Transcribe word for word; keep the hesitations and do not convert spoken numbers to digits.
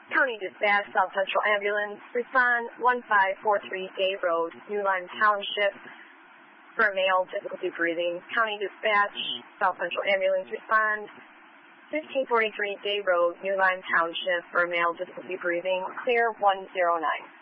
County Dispatch, South Central Ambulance, respond one five four three Day Road, New Lime Township, for a male, difficulty breathing. County Dispatch, South Central Ambulance, respond fifteen forty-three Day Road, New Lime Township, for a male, difficulty breathing. Clear one zero nine.